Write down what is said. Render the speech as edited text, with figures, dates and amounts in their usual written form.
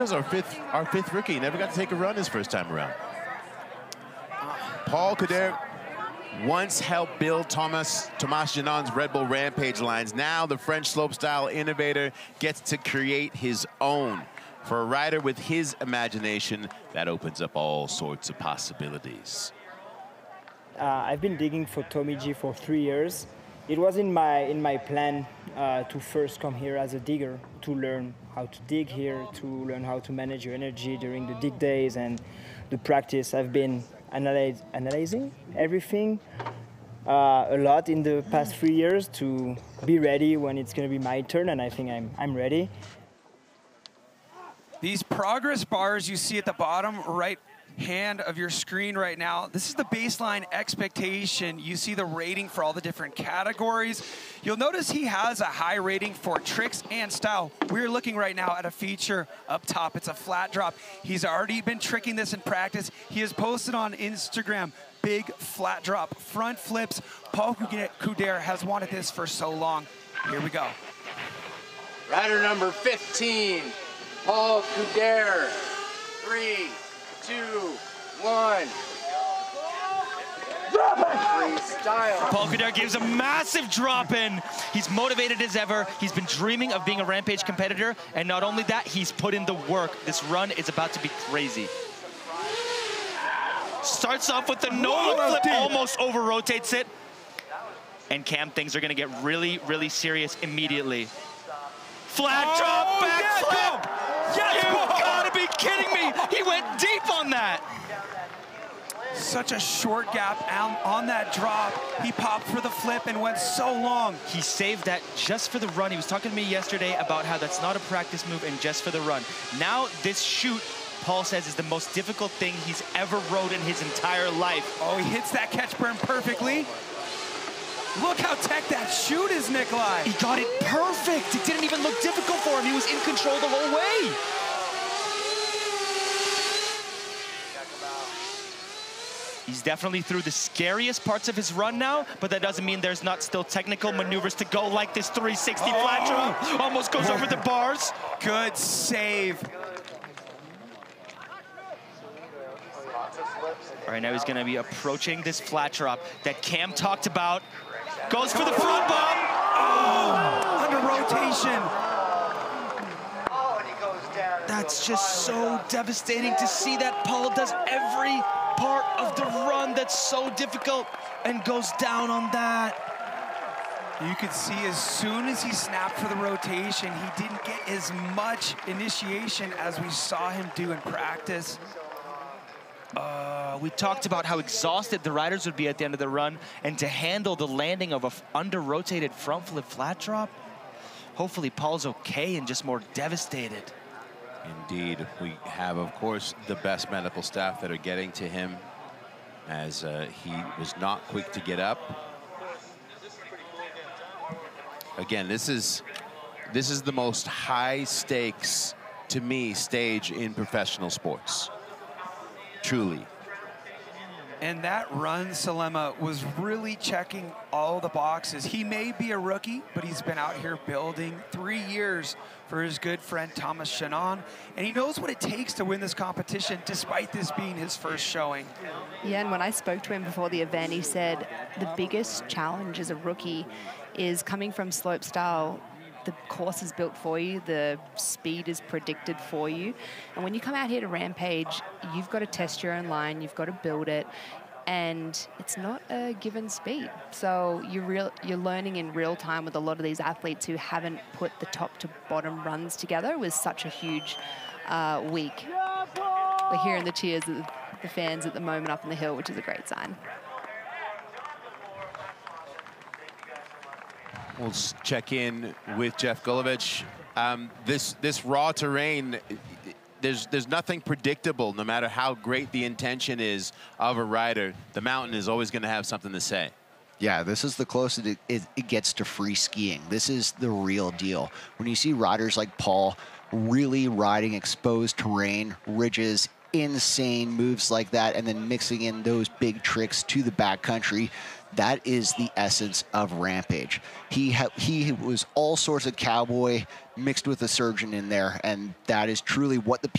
was our fifth rookie. Never got to take a run his first time around. Paul Couder once helped build Thomas Janon's Red Bull Rampage lines. Now the French slopestyle innovator gets to create his own. For a rider with his imagination, that opens up all sorts of possibilities. I've been digging for Tommy G for 3 years. It was in my plan to first come here as a digger, to learn how to dig here, to learn how to manage your energy during the dig days and the practice. I've been analyzing everything a lot in the past 3 years to be ready when it's going to be my turn, and I think I'm ready. These progress bars you see at the bottom right hand of your screen right now, this is the baseline expectation. You see the rating for all the different categories. You'll notice he has a high rating for tricks and style. We're looking right now at a feature up top. It's a flat drop. He's already been tricking this in practice. He has posted on Instagram big flat drop front flips. Paul Couder has wanted this for so long. Here we go. Rider number 15, Paul Couder. 3, 2, 1. Freestyle. Paul Couder gives a massive drop in. He's motivated as ever. He's been dreaming of being a Rampage competitor, and not only that, he's put in the work. This run is about to be crazy. Starts off with the no-look flip, almost over-rotates it. And Cam, things are gonna get really, really serious immediately. Flat drop, backflip! Yes, you gotta be kidding me! He went deep on that! Such a short gap on that drop. He popped for the flip and went so long. He saved that just for the run. He was talking to me yesterday about how that's not a practice move and just for the run. Now this shoot, Paul says, is the most difficult thing he's ever rode in his entire life. Oh, he hits that catch burn perfectly. Look how tech that shoot is, Nikolai. He got it perfect. It didn't even look difficult for him. He was in control the whole way. He's definitely through the scariest parts of his run now, but that doesn't mean there's not still technical maneuvers to go, like this 360 flat drop. Almost goes over the bars. Good save. All right, now he's gonna be approaching this flat drop that Cam talked about. Goes for the front bomb. Oh, under rotation. That's just so devastating to see that Paul does every part of the run that's so difficult and goes down on that. You could see as soon as he snapped for the rotation, he didn't get as much initiation as we saw him do in practice. We talked about how exhausted the riders would be at the end of the run, and to handle the landing of a under-rotated front flip flat drop, hopefully Paul's okay and just more devastated. Indeed, we have, of course, the best medical staff that are getting to him, as he was not quick to get up. Again, this is the most high stakes, to me, stage in professional sports. Truly. And that run, Salema, was really checking all the boxes. He may be a rookie, but he's been out here building 3 years for his good friend Thomas Janon, and he knows what it takes to win this competition, despite this being his first showing. Yeah, and when I spoke to him before the event, he said the biggest challenge as a rookie is coming from slopestyle. The course is built for you, the speed is predicted for you. And when you come out here to Rampage, you've got to test your own line, you've got to build it, and it's not a given speed. So you're learning in real time with a lot of these athletes who haven't put the top to bottom runs together with such a huge week. We're hearing the cheers of the fans at the moment up on the hill, which is a great sign. We'll check in with Jeff Gulevich. This raw terrain, there's nothing predictable. No matter how great the intention is of a rider, the mountain is always going to have something to say. Yeah, this is the closest it gets to free skiing. This is the real deal. When you see riders like Paul really riding exposed terrain, ridges, insane moves like that, and then mixing in those big tricks to the backcountry, that is the essence of Rampage. He was all sorts of cowboy mixed with a surgeon in there, and that is truly what the